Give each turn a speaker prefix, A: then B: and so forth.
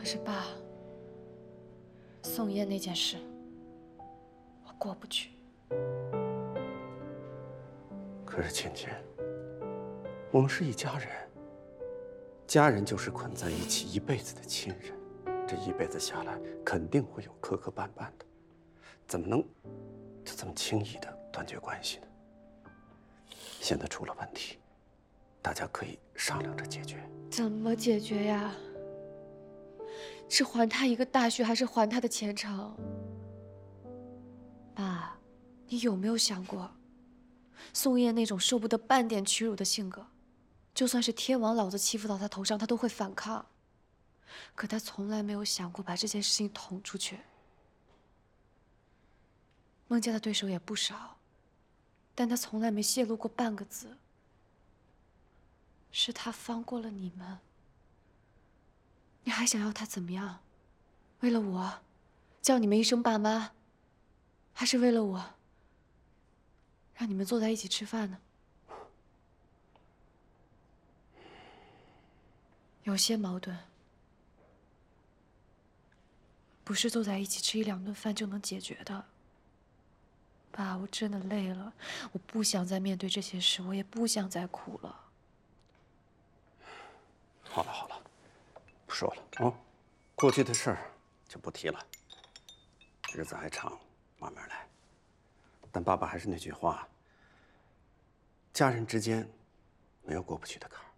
A: 是爸，宋烨那件事，我过不去。
B: 可是芊芊，我们是一家人，家人就是捆在一起一辈子的亲人，这一辈子下来肯定会有磕磕绊绊的，怎么能就这么轻易的断绝关系呢？现在出了问题，大家可以商量着解决。
A: 怎么解决呀？是还他一个大学，还是还他的前程？爸，你有没有想过，宋烨那种受不得半点屈辱的性格，就算是天王老子欺负到他头上，他都会反抗。可他从来没有想过把这件事情捅出去。孟家的对手也不少，但他从来没泄露过半个字。是他放过了你们，你还想要他怎么样？为了我，叫你们一声爸妈，还是为了我，让你们坐在一起吃饭呢？有些矛盾，不是坐在一起吃一两顿饭就能解决的。爸，我真的累了，我不想再面对这些事，我也不想再哭了。
B: 好了好了，不说了啊，过去的事儿就不提了。日子还长，慢慢来。但爸爸还是那句话，家人之间没有过不去的坎儿。